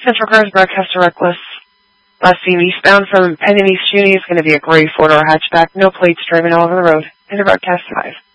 Central Cars broadcast to Reckless. Last seen eastbound from Penn and East Juni is going to be a gray four-door hatchback, no plates, driving all over the road. Enter broadcast 5.